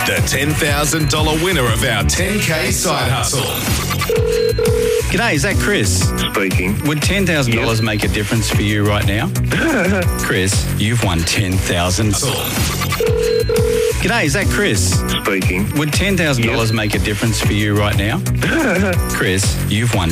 the $10,000 winner of our 10K side hustle. G'day, is that Chris? Speaking. Would $10,000 make a difference for you right now? Chris, you've won $10,000. G'day, is that Chris? Speaking. Would $10,000 make a difference for you right now? Chris, you've won